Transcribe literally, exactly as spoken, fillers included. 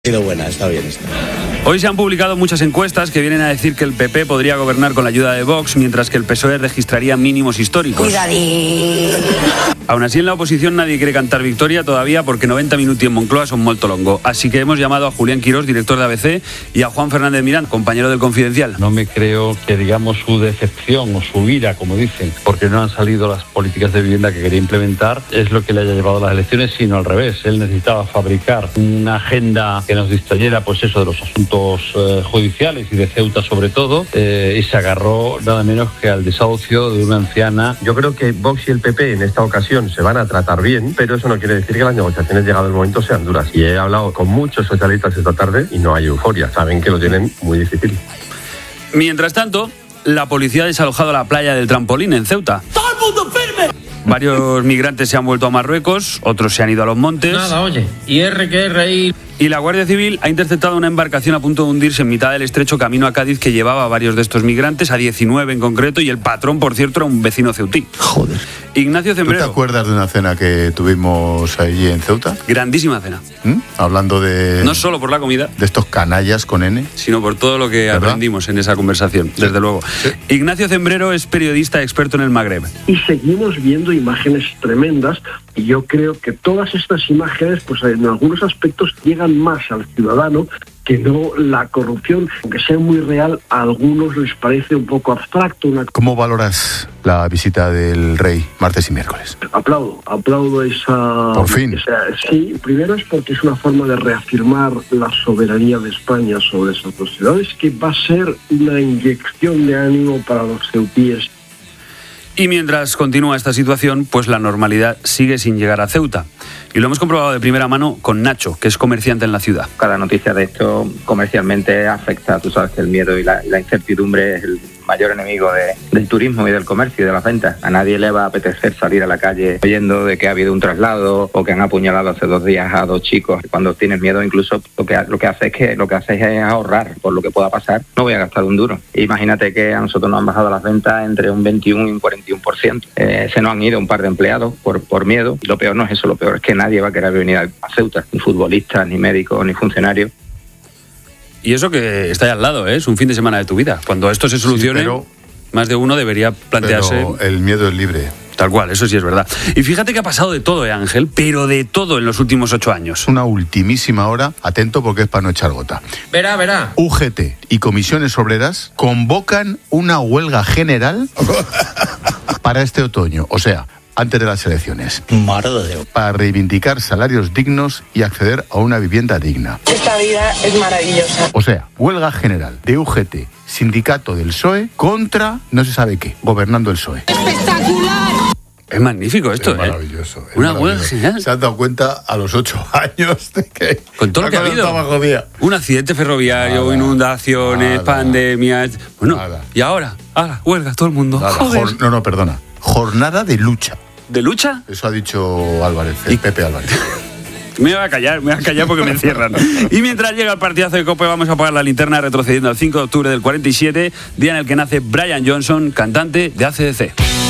Ha sido buena, está bien esta. Hoy se han publicado muchas encuestas que vienen a decir que el P P podría gobernar con la ayuda de Vox, mientras que el P S O E registraría mínimos históricos. Cuidadín. Aún así, en la oposición nadie quiere cantar victoria todavía porque noventa minutos en Moncloa son molto longo. Así que hemos llamado a Julián Quirós, director de A B C, y a Juan Fernández Mirán, compañero del Confidencial. No me creo que digamos su decepción o su ira, como dicen, porque no han salido las políticas de vivienda que quería implementar, es lo que le haya llevado a las elecciones, sino al revés. Él necesitaba fabricar una agenda que nos distrayera, pues eso, de los asuntos eh, judiciales y de Ceuta sobre todo, eh, y se agarró nada menos que al desahucio de una anciana. Yo creo que Vox y el P P en esta ocasión se van a tratar bien, pero eso no quiere decir que las negociaciones llegado el momento sean duras. Y he hablado con muchos socialistas esta tarde y no hay euforia. Saben que lo tienen muy difícil. Mientras tanto, la policía ha desalojado la playa del Trampolín en Ceuta. ¡Todo el mundo firme! Varios migrantes se han vuelto a Marruecos, otros se han ido a los montes. Nada, oye, y R que R I... Y la Guardia Civil ha interceptado una embarcación a punto de hundirse en mitad del estrecho camino a Cádiz que llevaba a varios de estos migrantes, a diecinueve en concreto, y el patrón, por cierto, era un vecino ceutí. Joder. Ignacio Zembrero. ¿Tú te acuerdas de una cena que tuvimos allí en Ceuta? Grandísima cena. ¿Mm? Hablando de... No solo por la comida. De estos canallas con N. Sino por todo lo que ¿verdad? Aprendimos en esa conversación, sí. Desde luego. Sí. Ignacio Zembrero es periodista experto en el Magreb. Y seguimos viendo imágenes tremendas, y yo creo que todas estas imágenes, pues en algunos aspectos llegan más al ciudadano que no la corrupción, aunque sea muy real, a algunos les parece un poco abstracto. Una... ¿Cómo valoras la visita del rey martes y miércoles? Aplaudo, aplaudo esa... Por fin. Esa, sí, primero es porque es una forma de reafirmar la soberanía de España sobre esas dos ciudades, que va a ser una inyección de ánimo para los ceutíes. Y mientras continúa esta situación, pues la normalidad sigue sin llegar a Ceuta. Y lo hemos comprobado de primera mano con Nacho, que es comerciante en la ciudad. Cada noticia de esto comercialmente afecta. Tú sabes que el miedo y la, la incertidumbre es el mayor enemigo de, del turismo y del comercio y de las ventas. A nadie le va a apetecer salir a la calle oyendo de que ha habido un traslado o que han apuñalado hace dos días a dos chicos. Cuando tienes miedo, incluso lo que, lo que hace es que lo que haces es ahorrar por lo que pueda pasar. No voy a gastar un duro. Imagínate que a nosotros nos han bajado las ventas entre un veintiuno y un cuarenta y uno por ciento. Eh, se nos han ido un par de empleados por, por miedo. Y lo peor no es eso, lo peor es que nadie va a querer venir a Ceuta, ni futbolistas, ni médicos, ni funcionarios. Y eso que está ahí al lado, ¿eh? Es un fin de semana de tu vida. Cuando esto se solucione, sí, pero, más de uno debería plantearse... Pero el miedo es libre. Tal cual, eso sí es verdad. Y fíjate que ha pasado de todo, ¿eh, Ángel? Pero de todo en los últimos ocho años. Una ultimísima hora, atento porque es para no echar gota. Verá, verá. U G T y comisiones obreras convocan una huelga general para este otoño. O sea, antes de las elecciones. Madre de Dios. Para reivindicar salarios dignos y acceder a una vivienda digna. Esta vida es maravillosa. O sea, huelga general de U G T, sindicato del P S O E, contra no se sabe qué, gobernando el P S O E. ¡Espectacular! Es magnífico esto, es ¿eh? Maravilloso. Es una huelga general. Se han dado cuenta a los ocho años de que... Con todo lo que ha habido. Un accidente ferroviario, nada, inundaciones, nada, pandemias... Bueno, nada. Y ahora, ahora, huelga, todo el mundo. Jor- no, no, perdona. Jornada de lucha. ¿De lucha? Eso ha dicho Álvarez, el y... Pepe Álvarez. Me voy a callar, me voy a callar porque me encierran. Y mientras llega el partidazo de COPE, vamos a apagar la linterna retrocediendo al cinco de octubre del cuarenta y siete, día en el que nace Brian Johnson, cantante de A C D C.